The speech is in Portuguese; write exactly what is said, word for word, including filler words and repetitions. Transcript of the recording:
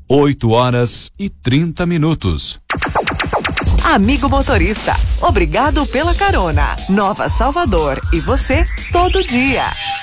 oito horas e trinta minutos. Amigo motorista, obrigado pela carona. Nova Salvador e você todo dia.